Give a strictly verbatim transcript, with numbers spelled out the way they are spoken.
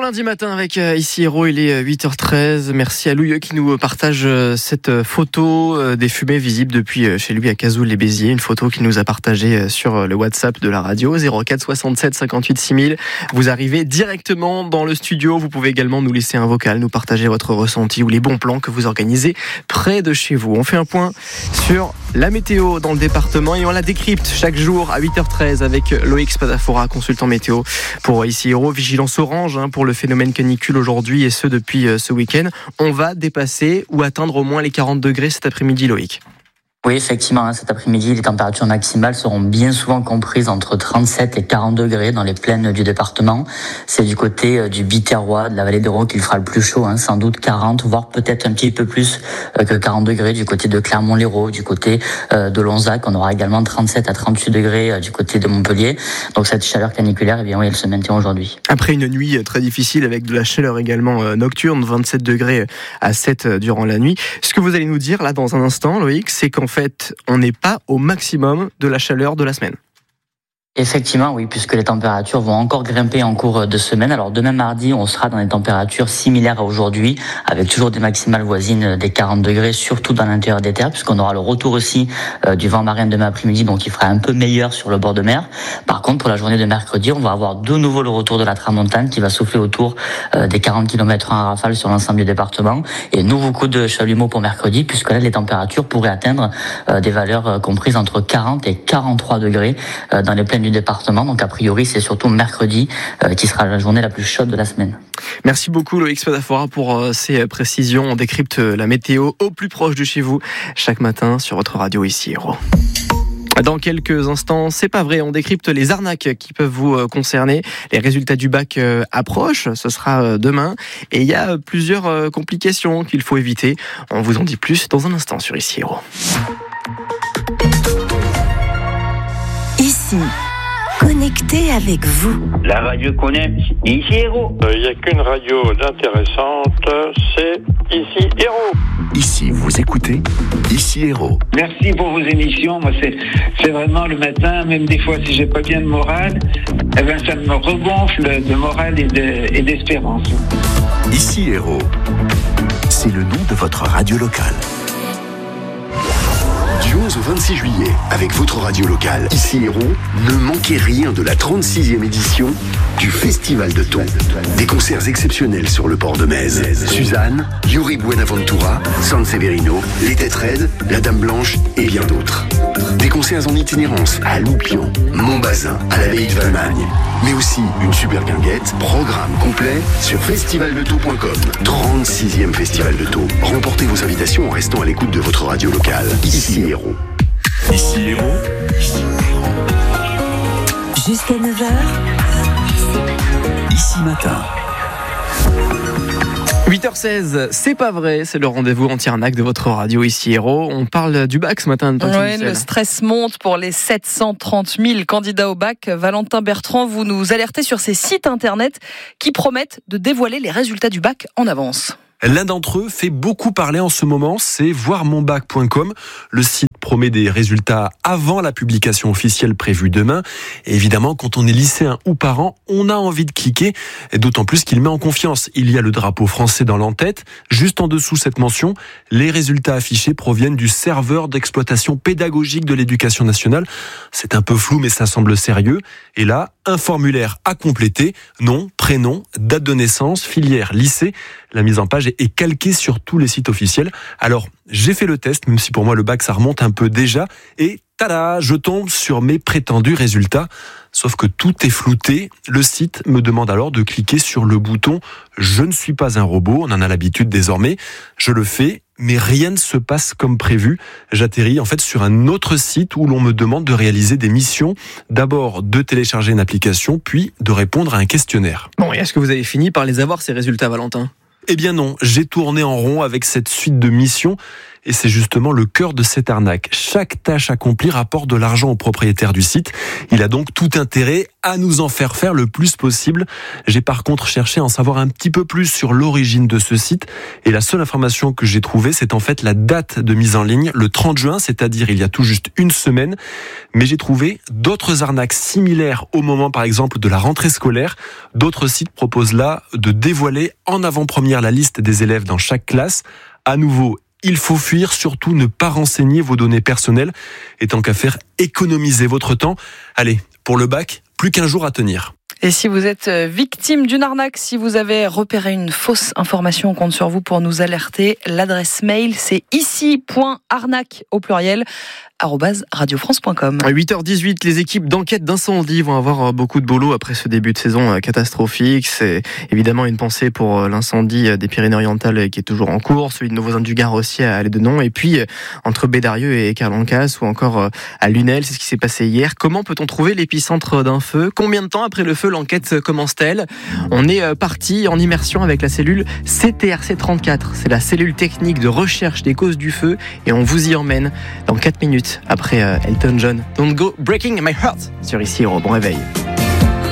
lundi matin avec euh, ici Héros, il est huit heures treize. Merci à Louis qui nous partage euh, cette photo euh, des fumées visibles depuis euh, chez lui à Cazoul-les-Béziers. Une photo qu'il nous a partagée euh, sur euh, le WhatsApp de la radio zéro quatre soixante-sept cinquante-huit six mille. Vous arrivez directement dans le studio. Vous pouvez également nous laisser un vocal, nous partager votre ressenti ou les bons plans que vous organisez près de chez vous. On fait un point sur la météo dans le département et on la décrypte chaque jour à huit heures treize avec Loïc Spadafora, consultant météo pour ici Héros. Vigilance orange hein, pour le phénomène canicule aujourd'hui et ce depuis euh, ce week-end. On va dépasser ou atteindre au moins les quarante degrés cet après-midi, Loïc. Oui, effectivement, hein, cet après-midi, les températures maximales seront bien souvent comprises entre trente-sept et quarante degrés dans les plaines du département. C'est du côté euh, du Biterrois, de la vallée des Raux qu'il fera le plus chaud, hein, sans doute quarante, voire peut-être un petit peu plus euh, que quarante degrés du côté de Clermont-Lérault, du côté euh, de Lonzac. On aura également trente-sept à trente-huit degrés euh, du côté de Montpellier. Donc cette chaleur caniculaire, eh bien oui, elle se maintient aujourd'hui. Après une nuit très difficile avec de la chaleur également euh, nocturne, vingt-sept degrés à sept euh, durant la nuit. Ce que vous allez nous dire là dans un instant, Loïc, c'est qu'en En fait, on n'est pas au maximum de la chaleur de la semaine. Effectivement, oui, puisque les températures vont encore grimper en cours de semaine. Alors demain mardi, on sera dans des températures similaires à aujourd'hui, avec toujours des maximales voisines des quarante degrés, surtout dans l'intérieur des terres, puisqu'on aura le retour aussi euh, du vent marin demain après-midi, donc il fera un peu meilleur sur le bord de mer. Par contre, pour la journée de mercredi, on va avoir de nouveau le retour de la tramontane qui va souffler autour euh, des quarante kilomètres en rafale sur l'ensemble du département. Et nouveau coup de chalumeau pour mercredi, puisque là, les températures pourraient atteindre euh, des valeurs euh, comprises entre quarante et quarante-trois degrés euh, dans les plaines du département. Donc a priori c'est surtout mercredi euh, qui sera la journée la plus chaude de la semaine. Merci beaucoup Loïc Spadafora pour euh, ces précisions. On décrypte la météo au plus proche de chez vous chaque matin sur votre radio ici Héros. Dans quelques instants, c'est pas vrai, on décrypte les arnaques qui peuvent vous concerner. Les résultats du bac approchent, ce sera demain. Et il y a plusieurs complications qu'il faut éviter. On vous en dit plus dans un instant sur ici Héros. Ici, connecté avec vous. La radio qu'on aime, ici Héros. Il euh, n'y a qu'une radio d'intéressante, c'est ici Héros. Ici, vous écoutez Ici Héros. Merci pour vos émissions. Moi, c'est, c'est vraiment le matin, même des fois si j'ai pas bien de morale, eh ben, ça me regonfle de morale et, de, et d'espérance. Ici Héros, c'est le nom de votre radio locale. Du onze au vingt-six juillet, avec votre radio locale, ici Héros, ne manquez rien de la trente-sixième édition du Festival de Thon. Des concerts exceptionnels sur le port de Metz. Suzanne, Yuri Buenaventura, San Severino, Les Têtes Raides, La Dame Blanche et bien d'autres. Des concerts en itinérance à Loupian, Montbazin, à l'abbaye de Valmagne. Mais aussi une super guinguette, programme complet sur festival de thon point com. trente-sixième Festival de Thon. Remportez vos invitations en restant à l'écoute de votre radio locale. Ici Héros. Ici Héros. Jusqu'à neuf heures. Ici Matin. huit heures seize, c'est pas vrai, c'est le rendez-vous anti-arnaque de votre radio ici Héros. On parle du bac ce matin. Ouais, le stress monte pour les sept cent trente mille candidats au bac. Valentin Bertrand, vous nous alertez sur ces sites internet qui promettent de dévoiler les résultats du bac en avance. L'un d'entre eux fait beaucoup parler en ce moment, c'est voir mon bac point com. Le site promet des résultats avant la publication officielle prévue demain. Et évidemment, quand on est lycéen ou parent, on a envie de cliquer, et d'autant plus qu'il met en confiance. Il y a le drapeau français dans l'en-tête. Juste en dessous cette mention, les résultats affichés proviennent du serveur d'exploitation pédagogique de l'éducation nationale. C'est un peu flou, mais ça semble sérieux. Et là, un formulaire à compléter, nom, prénom, date de naissance, filière, lycée. La mise en page est calquée sur tous les sites officiels. Alors, j'ai fait le test, même si pour moi le bac ça remonte un peu déjà, et tada, je tombe sur mes prétendus résultats. Sauf que tout est flouté. Le site me demande alors de cliquer sur le bouton « Je ne suis pas un robot », on en a l'habitude désormais. Je le fais, mais rien ne se passe comme prévu. J'atterris en fait sur un autre site où l'on me demande de réaliser des missions. D'abord de télécharger une application, puis de répondre à un questionnaire. Bon, et est-ce que vous avez fini par les avoir ces résultats, Valentin ? Eh bien non, j'ai tourné en rond avec cette suite de missions et c'est justement le cœur de cette arnaque. Chaque tâche accomplie rapporte de l'argent au propriétaire du site. Il a donc tout intérêt à nous en faire faire le plus possible. J'ai par contre cherché à en savoir un petit peu plus sur l'origine de ce site, et la seule information que j'ai trouvée, c'est en fait la date de mise en ligne, le trente juin, c'est-à-dire il y a tout juste une semaine. Mais j'ai trouvé d'autres arnaques similaires au moment, par exemple, de la rentrée scolaire. D'autres sites proposent là de dévoiler en avant-première la liste des élèves dans chaque classe. À nouveau, il faut fuir, surtout ne pas renseigner vos données personnelles, et tant qu'à faire, économiser votre temps. Allez, pour le bac, plus qu'un jour à tenir. Et si vous êtes victime d'une arnaque, si vous avez repéré une fausse information, on compte sur vous pour nous alerter. L'adresse mail, c'est ici point arnaque au pluriel arobase radio france point com. À huit heures dix-huit, les équipes d'enquête d'incendie vont avoir beaucoup de boulot après ce début de saison catastrophique. C'est évidemment une pensée pour l'incendie des Pyrénées-Orientales qui est toujours en cours, celui de Nouveau-Zan-du-Gard aussi à Allée-de-Non, et puis entre Bédarieux et Carlancas ou encore à Lunel, c'est ce qui s'est passé hier. Comment peut-on trouver l'épicentre d'un feu ? Combien de temps après le feu l'enquête commence-t-elle ? On est parti en immersion avec la cellule C T R C trente-quatre. C'est la cellule technique de recherche des causes du feu, et on vous y emmène dans quatre minutes après Elton John. Don't go breaking my heart sur Ici Héros. Bon réveil.